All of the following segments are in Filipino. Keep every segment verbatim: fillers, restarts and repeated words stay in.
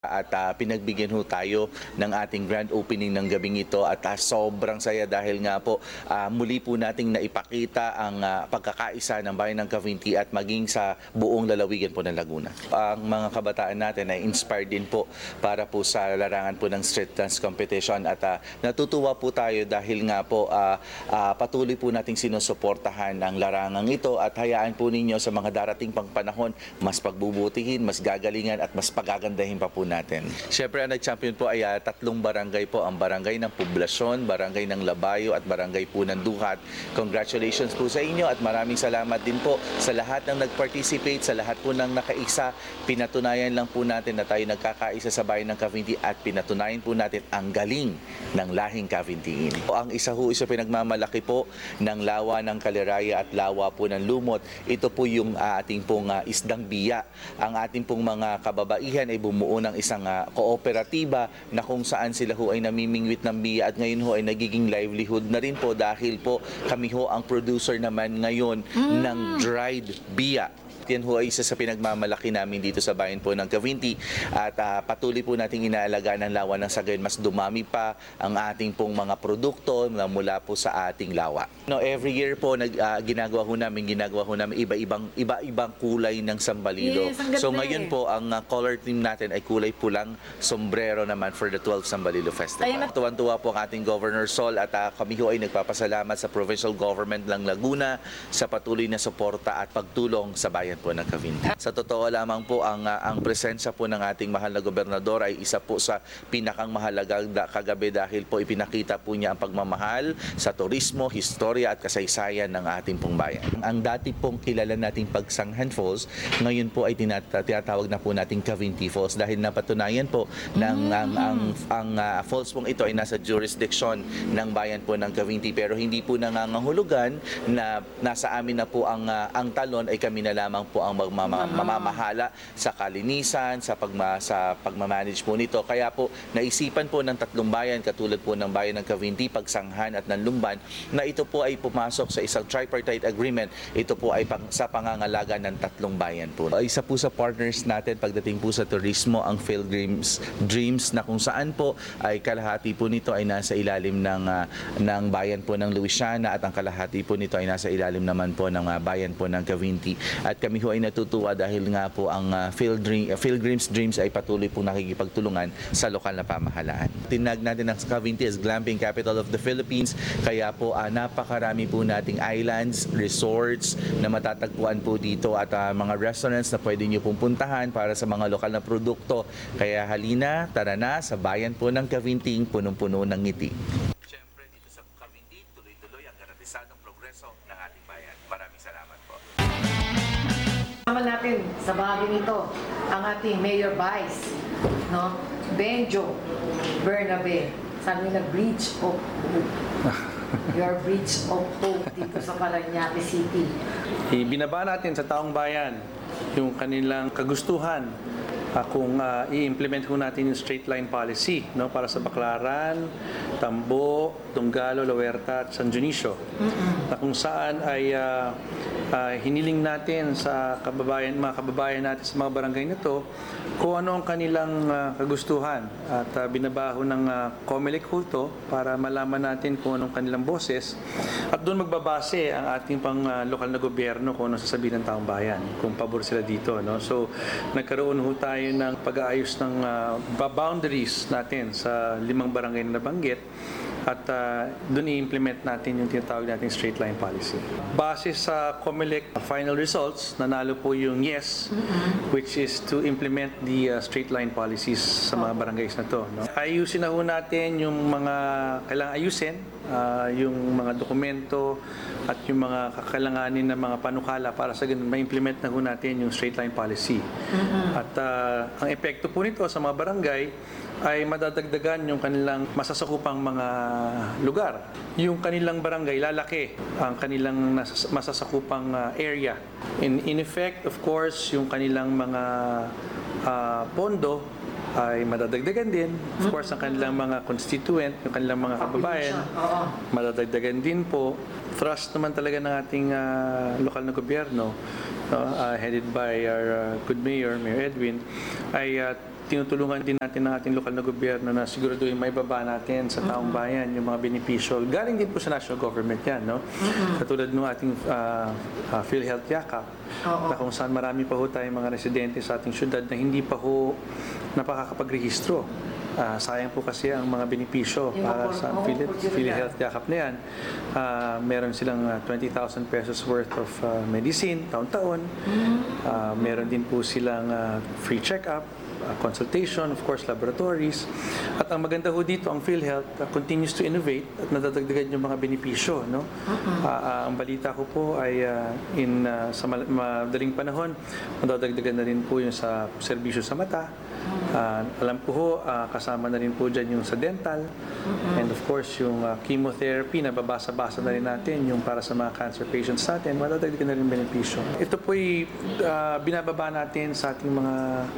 At ah, pinagbigyan ho tayo ng ating grand opening ng gabing ito at ah, sobrang saya dahil nga po ah, muli po nating naipakita ang ah, pagkakaisa ng bayan ng Cavinti at maging sa buong lalawigan po ng Laguna. Ang mga kabataan natin ay inspired din po para po sa larangan po ng street dance competition at ah, natutuwa po tayo dahil nga po ah, ah, patuloy po nating sinusuportahan ang larangang ito at hayaan po ninyo sa mga darating pang panahon mas pagbubutihin, mas gagalingan at mas pagagandahin pa po natin. Siyempre, ang nag-champion po ay uh, tatlong barangay po, ang barangay ng Poblasyon, barangay ng Labayo at barangay po ng Duhat. Congratulations po sa inyo at maraming salamat din po sa lahat ng nag-participate, sa lahat po ng nakaisa. Pinatunayan lang po natin na tayo nagkakaisa sa bayan ng Cavinti at pinatunayan po natin ang galing ng lahing Cavintiin. Ang isa ho, isa pinagmamalaki po ng lawa ng Kaliraya at lawa po ng Lumot. Ito po yung uh, ating pong uh, isdang biya. Ang ating pong mga kababaihan ay bumuo ng isang uh, kooperatiba na kung saan sila ho ay namimingwit ng biya at ngayon ho ay nagiging livelihood na rin po dahil po kami ho ang producer naman ngayon mm. ng dried biya. Yan ho ay isa sa pinagmamalaki namin dito sa bayan po ng Cavinti at uh, patuloy po nating inaalagaan ng lawa ng sa gayon mas dumami pa ang ating pong mga produkto na mula po sa ating lawa. No, every year po nag, uh, ginagawa ho namin, ginagawa ho namin iba-ibang iba-ibang kulay ng sambalilo. Yes, so ngayon po ang uh, color theme natin ay kulay pulang sombrero naman for the twelfth Sambalilo Festival. Tuwan-tuwa po ang ating Governor Sol at uh, kami ho ay nagpapasalamat sa provincial government ng Laguna sa patuloy na suporta at pagtulong sa bayan po ng Cavinti. Sa totoo lamang po ang uh, ang presensya po ng ating mahal na gobernador ay isa po sa pinakang mahalaga kagabi dahil po ipinakita po niya ang pagmamahal sa turismo, historia at kasaysayan ng ating pong bayan. Ang dati pong kilala nating Pagsanghan Falls, ngayon po ay tinatawag na po nating Cavinti Falls dahil napatunayan po ng mm. ang ang, ang uh, falls pong ito ay nasa jurisdiction ng bayan po ng Cavinti pero hindi po nangangahulugan na nasa amin na po ang uh, ang talon ay kami na lamang po ang mamamahala sa kalinisan, sa pagma sa pagmamanage po nito. Kaya po naisipan po ng tatlong bayan katulad po ng bayan ng Cavinti, Pagsanghan at ng Lumban na ito po ay pumasok sa isang tripartite agreement. Ito po ay pang, sa pangangalaga ng tatlong bayan po. Isa po sa partners natin pagdating po sa turismo ang Pilgrims Dreams na kung saan po ay kalahati po nito ay nasa ilalim ng uh, ng bayan po ng Louisiana at ang kalahati po nito ay nasa ilalim naman po ng uh, bayan po ng Cavinti. At kami ho ay natutuwa dahil nga po ang uh, Pilgrims Dreams ay patuloy po nakikipagtulungan sa lokal na pamahalaan. Tinag natin ang Cavinti as glamping capital of the Philippines kaya po uh, napakarami po nating islands, resorts na matatagpuan po dito at uh, mga restaurants na pwede nyo pong puntahan para sa mga lokal na produkto. Kaya halina, tara na sa bayan po ng Cavinti, punong-puno ng ngiti. Siyempre dito sa Cavinti, tuloy-tuloy ang garantisadong progreso ng ating bayan. Maraming salamat po. Kasama natin sa bahagi nito ang ating Mayor Vice, no? Benjo Bernabe. Sabi nila Bridge of Hope. Your Bridge of Hope dito sa Parañaque City. Ibinaba natin sa taong bayan yung kanilang kagustuhan uh, kung uh, i-implement ho natin yung straight line policy no, para sa Baclaran, Tambo, Donggalo, Lahuerta at San Dionisio. Mm-hmm. Na kung saan ay uh, uh, hiniling natin sa kababayan, mga kababayan natin sa mga barangay nito kung ano ang kanilang uh, kagustuhan at uh, binabaho ng uh, COMELEC Hulto para malaman natin kung anong kanilang boses at doon magbabase ang ating pang uh, lokal na gobyerno kung ano sasabihin ng taong bayan kung pabor sila dito. No? So nagkaroon ho tayo ng pag-aayos ng uh, boundaries natin sa limang barangay na nabanggit at uh, doon i-implement natin yung tinatawag natin straight line policy. Base sa COMELEC final results, nanalo po yung yes, mm-hmm. which is to implement the uh, straight line policies sa mga barangays na to. No? Ayusin na ho natin yung mga kailangang ayusin, uh, yung mga dokumento at yung mga kakailanganin na mga panukala para sa ganun ma-implement na ho natin yung straight line policy. Mm-hmm. At uh, ang epekto po nito sa mga barangay ay madadagdagan yung kanilang masasakupang mga lugar. Yung kanilang barangay, lalaki ang kanilang masasakupang uh, area. In, in effect, of course, yung kanilang mga uh, pondo ay madadagdagan din. Of course, ang kanilang mga constituent, yung kanilang mga kababayan, madadagdagan din po. Thrust naman talaga ng ating uh, lokal na gobyerno, uh, uh, headed by our uh, good mayor, Mayor Edwin, ay uh, tinutulungan din natin ng ating lokal na gobyerno na siguraduhin may baba natin sa taong bayan yung mga benepisyo. Galing din po sa national government yan, no? Katulad ng ating uh, uh, PhilHealth Yakap, Oo. na kung saan marami pa ho tayong mga residente sa ating syudad na hindi pa ho napakakapagrehistro. Ah, sayang po kasi ang mga benepisyo Yung para opor- sa oo, Phil- oportunidad. PhilHealth Yakap na yan. Ah, meron silang ah, twenty thousand pesos worth of ah, medicine taon-taon. Ah, meron din po silang ah, free check-up, ah, consultation, of course, laboratories. At ang maganda ho dito, ang PhilHealth ah, continues to innovate at nadadagdagan yung mga benepisyo. No? Ah, ah, ang balita ko po ay ah, in, ah, sa mal- madaling panahon, nadadagdagan na rin po yung sa serbisyo sa mata. Ah, alam ko ho, ah, kasama na rin po dyan yung sa dental. And of course, yung ah, chemotherapy, nababasa-basa na rin natin yung para sa mga cancer patients natin, madadagdagan na rin benepisyo. Ito po'y ah, binababa natin sa ating mga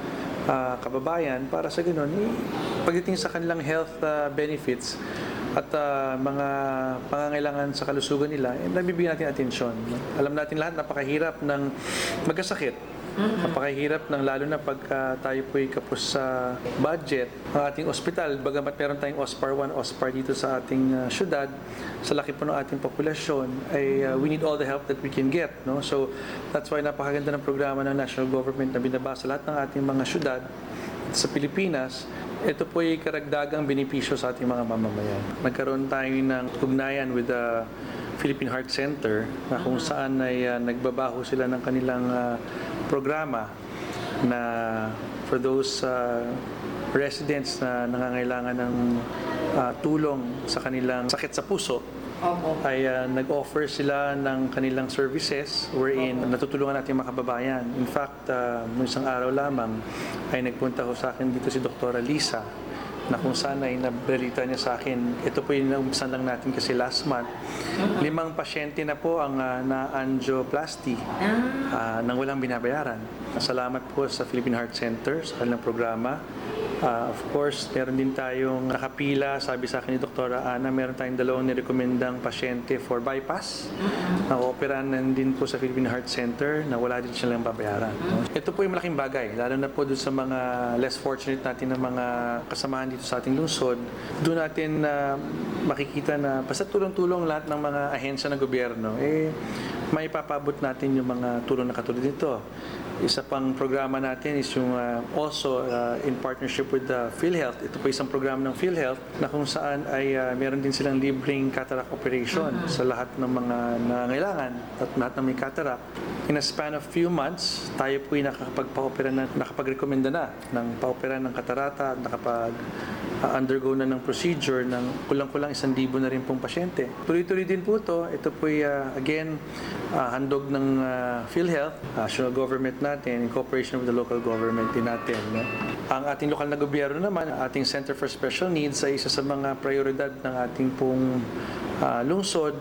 ah, kababayan para sa ganun, eh, pagdating sa kanilang health ah, benefits at ah, mga pangangailangan sa kalusugan nila, eh, nabibigyan natin atensyon. No? Alam natin lahat, napakahirap ng magkasakit. Napakahirap ng lalo na pagka tayo po'y kapos sa budget. Ang ating ospital, bagamat meron tayong OSPAR one, OSPAR dito sa ating uh, syudad, sa laki po ng ating populasyon, ay uh, we need all the help that we can get. No? So that's why napakaganda ng programa ng national government na binaba sa lahat ng ating mga syudad sa Pilipinas. Ito po ay karagdagang benepisyo sa ating mga mamamayan. Nagkaroon tayo ng ugnayan with the Philippine Heart Center na kung saan ay uh, nagbabaho sila ng kanilang uh, programa na for those uh, residents na nangangailangan ng uh, tulong sa kanilang sakit sa puso, Opo. ay uh, nag-offer sila ng kanilang services wherein natutulungan natin mga kababayan. In fact, uh, nung isang araw lamang ay nagpunta ko sa akin dito si Doktora Lisa na kung saan ay nabalita niya sa akin, ito po yung naumpisan lang natin kasi last month, limang pasyente na po ang uh, na-angioplasty uh, nang walang binabayaran. Salamat po sa Philippine Heart Center sa kanilang programa. Uh, of course, meron din tayong nakapila, sabi sa akin ni Doktora Ana, meron tayong dalawang nirekomendang pasyente for bypass. Na-operahan din po sa Philippine Heart Center na wala din silang babayaran. No? Ito po yung malaking bagay, lalo na po doon sa mga less fortunate natin na mga kasamahan dito sa ating lungsod. Doon natin na uh, makikita na basta tulong-tulong lahat ng mga ahensya ng gobyerno, eh, may papabot natin yung mga tulong na katulad nito. Isa pang programa natin is yung uh, also uh, in partnership with the PhilHealth. Ito po isang programa ng PhilHealth na kung saan ay uh, meron din silang libreng cataract operation sa lahat ng mga nangangailangan at lahat ng may cataract. In a span of few months, tayo po ay nakakapagpa-opera na, nakapag-recommenda na ng pa-opera ng katarata at nakapag uh, undergo na ng procedure ng kulang-kulang isang libo na rin pong pasyente. Tuloy-tuloy din po ito. Ito po ay uh, again uh, handog ng uh, PhilHealth, national government natin in cooperation with the local government din natin. No? Ang ating lokal na gobyerno naman, ating Center for Special Needs ay isa sa mga prioridad ng ating pong uh, lungsod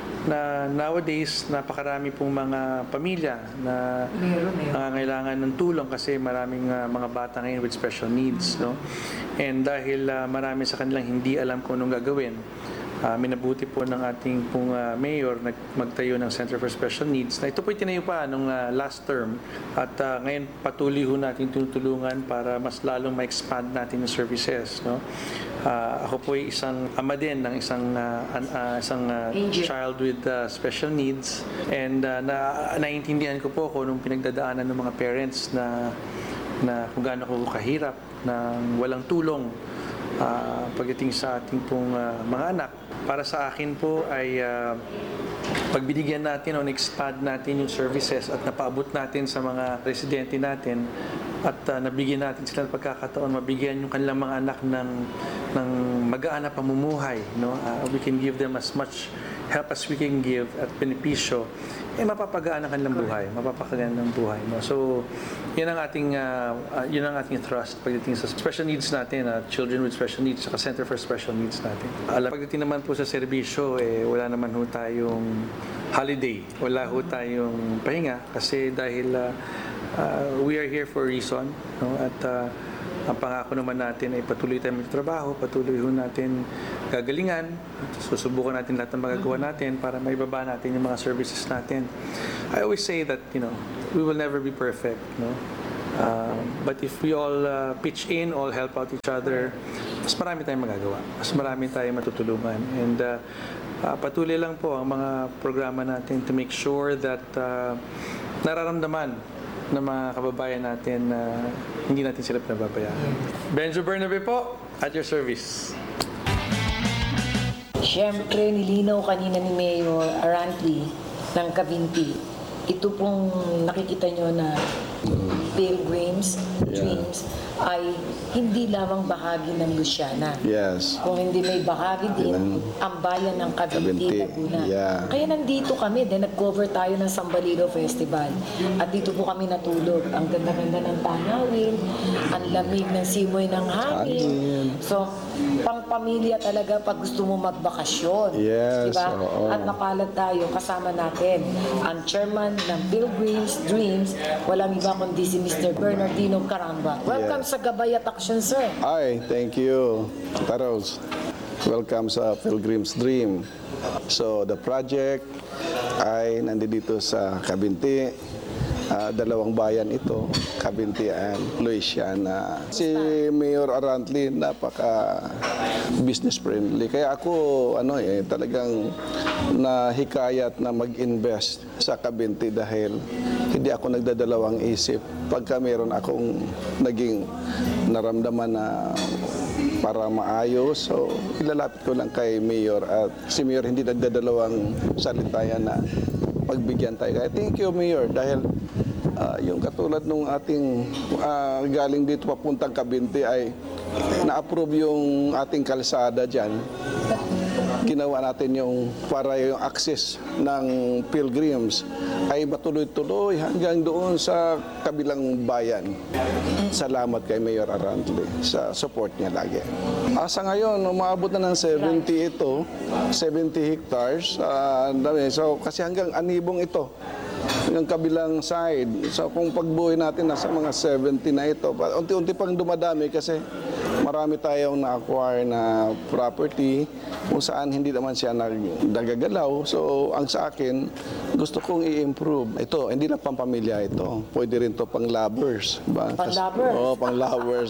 na nowadays napakarami pong mga pamilya na Meron eh. nangangailangan ng tulong kasi maraming uh, mga bata ngayon with special needs. No? And dahil uh, marami sa kanilang hindi alam kung anong gagawin, Uh, minabuti po ng ating pong uh, mayor na magtayo ng Center for Special Needs na ito po tinayo pa nung uh, last term at uh, ngayon patuloy ho natin tinutulungan para mas lalong ma-expand natin yung services. No? Uh, ako po ay isang ama din ng isang, uh, an, uh, isang uh, Angel. child with uh, special needs and uh, na, naiintindihan ko po kung nung pinagdadaanan ng mga parents na, na kung gaano ko kahirap na walang tulong uh, pagdating sa ating pong uh, mga anak. Para sa akin po ay uh, pagbinigyan natin o expand natin yung services at napaabot natin sa mga residente natin at uh, nabigyan natin sila ng pagkakataon, mabigyan yung kanilang mga anak ng, ng magaan na pamumuhay. No? Uh, we can give them as much help as we can give at benepisyo, eh mapapagaan ang kanilang buhay, mapapagaan ng buhay. No? So, yun ang ating uh, uh, yun ang ating thrust pagdating sa special needs natin, uh, children with special needs, saka Center for Special Needs natin. Alam, pagdating naman po sa serbisyo, eh, wala naman ho tayong holiday, wala ho tayong pahinga kasi dahil uh, uh, we are here for a reason, no? At uh, ang pangako naman natin ay patuloy tayong magtrabaho, patuloy ho natin gagalingan, susubukan natin lahat ng magagawa natin para maibaba natin yung mga services natin. I always say that, you know, we will never be perfect, no? Uh, but if we all uh, pitch in, all help out each other, mas marami tayong magagawa. Mas marami tayong matutulungan. And uh, uh, patuloy lang po ang mga programa natin to make sure that uh, nararamdaman ng mga kababayan natin na hindi natin sila pinababayaan. Benjo Bernabe po, at your service. Siyempre, nilinaw kanina ni Mayor Arantli ng Cavinti. Ito pong nakikita nyo na Pilgrims, Dreams, ay hindi lamang bahagi ng Luciana. Yes. Kung hindi may bahagi din, Diba? ang bayan ng Cavinti, Cavinti, Laguna. yeah. Kaya nandito kami, then nag-cover tayo ng Sambalilo Festival. At dito po kami natulog. Ang ganda-ganda ng tanawin, ang lamig ng simoy ng hangin. Hangin. So, pang-pamilya talaga pag gusto mo magbakasyon. Yes, Diba? oo. At napalad tayo, kasama natin ang chairman ng Pilgrims Dreams, walang iba kundi si Mister Bernardino Caramba. Welcome Yeah. sa Gabay at Action, sir. Hi, thank you, Taros. Welcome sa Pilgrim's Dream. So, the project ay nandito sa Cavinti. Ah, dalawang bayan ito, Cavinti and Luisiana. Si Mayor Arantli, napaka business friendly. Kaya ako, ano eh, talagang nahikayat na mag-invest sa Cavinti dahil hindi ako nagdadalawang isip. Pagka meron akong naging naramdaman na para maayos, so ilalapit ko lang kay Mayor at si Mayor hindi nagdadalawang salita yan na pagbigyan tayo. Kaya thank you, Mayor, dahil ah, yung katulad nung ating ah, galing dito papuntang Cavinti ay na-approve yung ating kalsada dyan. Ginawa natin yung para yung access ng pilgrims ay matuloy-tuloy hanggang doon sa kabilang bayan. Salamat kay Mayor Arantli sa support niya lagi. Asa ngayon, umaabot na ng seventy ito, seventy hectares. ah, dami. So, kasi hanggang anibong ito, yung kabilang side. So, kung pagbuhay natin, nasa mga seventy na ito. Pa- Unti-unti pang dumadami kasi marami tayong na-acquire na property kung saan hindi naman siya nag- nagagalaw. So, ang sa akin, gusto kong i-improve. Ito, hindi lang pampamilya ito. Pwede rin to pang lovers. Ba? Pang-lovers? Oo, pang lovers.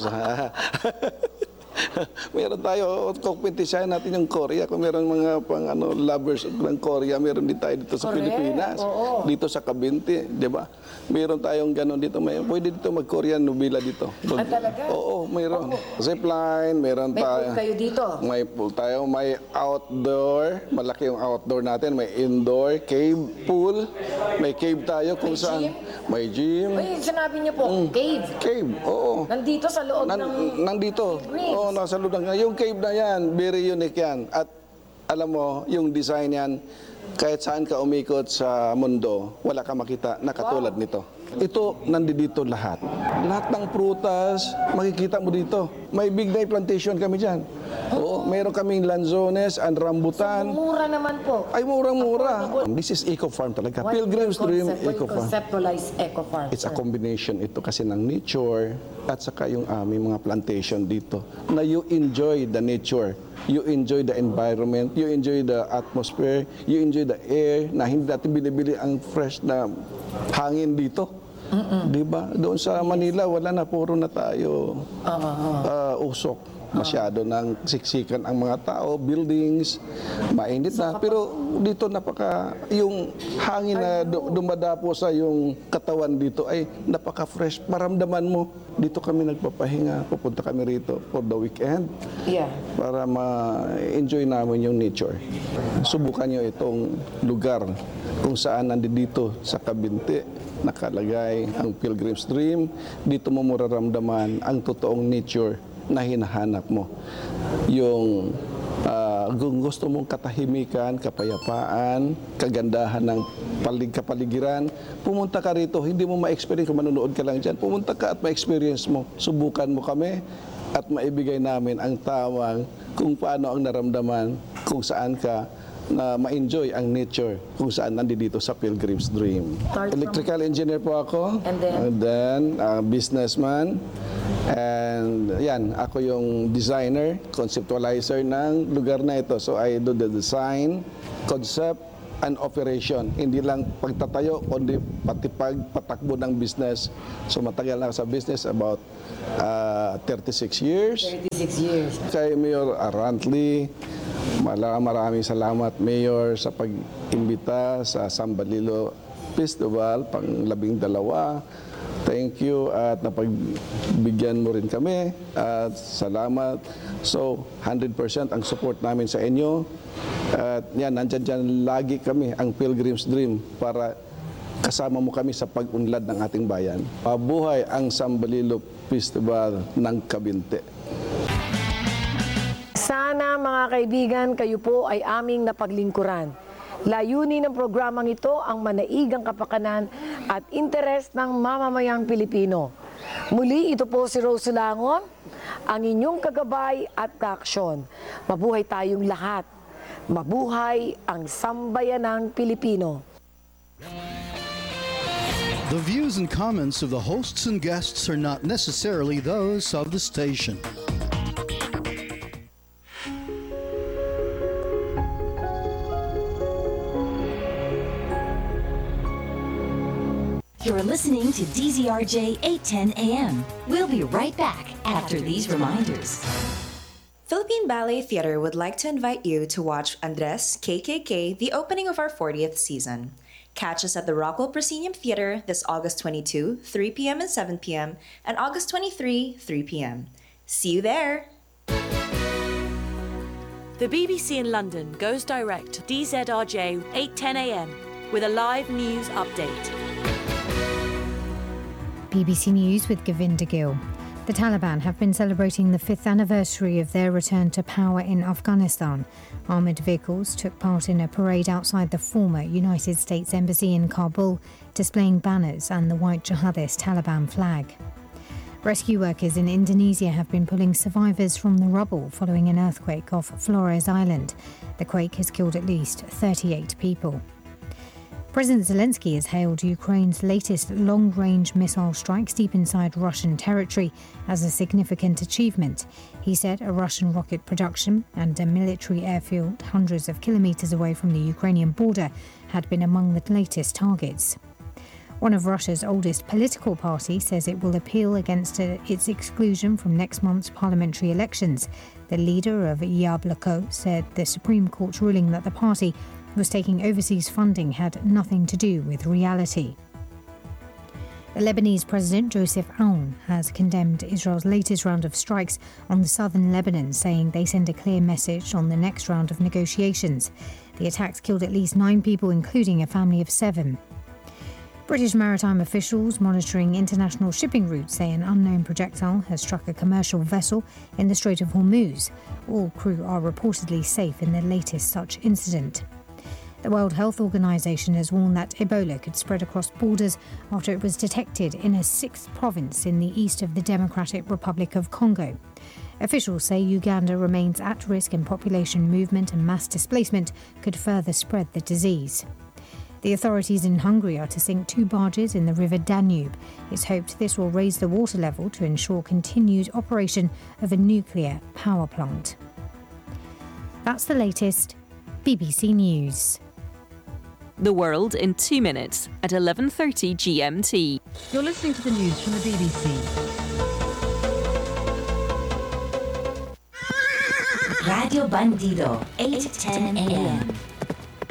Meron tayo, kompetisyahan natin yung Korea. Kung meron mga pang ano, lovers ng Korea, meron din tayo dito sa Correct, Pilipinas. oo. Dito sa Cavinti, di ba? Meron tayong ganon dito. May, pwede dito mag-Korean nobila dito. Ah, talaga? Oo, mayroon. Zipline, meron May tayo. pool kayo dito. May pool tayo. May outdoor. Malaki yung outdoor natin. May indoor, cave pool. May cave tayo kung May saan. gym? May gym. Ay, sinabi niyo po, cave. Cave, oo. Nandito sa loob Nan, ng... nandito. Pilgrims. Oo, nasa loob ng... Yung cave na yan, very unique yan. At alam mo, yung design yan, kahit saan ka umikot sa mundo, wala ka makita na katulad nito. Ito, nandito lahat. Lahat ng prutas, makikita mo dito. May big day plantation kami dyan. Oo, mayroon kaming lanzones and rambutan. Mura naman po. Ay, murang-mura. This is Eco Farm talaga. What Pilgrim's you Dream concept- what Eco you Farm. conceptualize Eco Farm, It's a sir? combination ito kasi ng nature at saka yung aming mga plantation dito na you enjoy the nature, you enjoy the environment, you enjoy the atmosphere, you enjoy the air na hindi natin binibili ang fresh na hangin dito. Di ba? Doon sa Manila, wala na, puro na tayo ah, usok. Masyado ng siksikan ang mga tao, buildings, mainit na. Pero dito napaka, yung hangin na du- dumadapo sa yung katawan dito ay napaka-fresh. Maramdaman mo, dito kami nagpapahinga, pupunta kami rito for the weekend Yeah. para ma-enjoy namin yung nature. Subukan nyo itong lugar kung saan nandito sa Cavinti nakalagay ang Pilgrim's Dream. Dito mo mararamdaman ang totoong nature na hinahanap mo. Yung ah, kung gusto mong katahimikan, kapayapaan, kagandahan ng palig kapaligiran, pumunta ka rito. Hindi mo ma-experience kung manonood ka lang dyan. Pumunta ka at ma-experience mo. Subukan mo kami at maibigay namin ang tawang kung paano ang naramdaman, kung saan ka na ma-enjoy ang nature kung saan nandito sa Pilgrim's Dream. Start from- Electrical engineer po ako. And then? And then, uh, businessman. And yan, ako yung designer, conceptualizer ng lugar na ito. So I do the design, concept, and operation. Hindi lang pagtatayo, kundi pati pagpatakbo ng business. So matagal na ako sa business, about uh, thirty-six years. thirty-six years. Kay Mayor Arantley, mala- maraming salamat Mayor sa pag-imbita sa Sambalilo Festival, pang labing dalawa. Thank you at napagbigyan mo rin kami at salamat. So, one hundred percent ang support namin sa inyo. At yan, nandyan dyan lagi kami, ang Pilgrim's Dream, para kasama mo kami sa pag-unlad ng ating bayan. Mabuhay ang Sambalilo Festival ng Cavinti. Sana mga kaibigan, kayo po ay aming napaglingkuran. Layunin ng programang ito ang manaigang kapakanan at interes ng mamamayang Pilipino. Muli, ito po si Rose Langon, ang inyong kagabay at kaaksyon. Mabuhay tayong lahat. Mabuhay ang sambayanang Pilipino. The views and comments of the hosts and guests are not necessarily those of the station. You're listening to D Z R J eight ten A M. We'll be right back after these reminders. Philippine Ballet Theatre would like to invite you to watch Andres K K K, the opening of our fortieth season. Catch us at the Rockwell Proscenium Theatre this August twenty-second, three p.m. and seven p.m. and August twenty-third, three p.m. See you there! The B B C in London goes direct to D Z R J eight ten A M with a live news update. B B C News with Govinda Gill. The Taliban have been celebrating the fifth anniversary of their return to power in Afghanistan. Armoured vehicles took part in a parade outside the former United States Embassy in Kabul, displaying banners and the white jihadist Taliban flag. Rescue workers in Indonesia have been pulling survivors from the rubble following an earthquake off Flores Island. The quake has killed at least thirty-eight people. President Zelensky has hailed Ukraine's latest long-range missile strikes deep inside Russian territory as a significant achievement. He said a Russian rocket production and a military airfield hundreds of kilometres away from the Ukrainian border had been among the latest targets. One of Russia's oldest political parties says it will appeal against uh, its exclusion from next month's parliamentary elections. The leader of Yabloko said the Supreme Court's ruling that the party was taking overseas funding had nothing to do with reality. The Lebanese President Joseph Aoun has condemned Israel's latest round of strikes on the southern Lebanon, saying they send a clear message on the next round of negotiations. The attacks killed at least nine people, including a family of seven. British maritime officials monitoring international shipping routes say an unknown projectile has struck a commercial vessel in the Strait of Hormuz. All crew are reportedly safe in the latest such incident. The World Health Organization has warned that Ebola could spread across borders after it was detected in a sixth province in the east of the Democratic Republic of Congo. Officials say Uganda remains at risk and population movement and mass displacement could further spread the disease. The authorities in Hungary are to sink two barges in the River Danube. It's hoped this will raise the water level to ensure continued operation of a nuclear power plant. That's the latest. B B C News. The world in two minutes at eleven thirty G M T. You're listening to the news from the B B C. Radio Bandido, eight ten A M.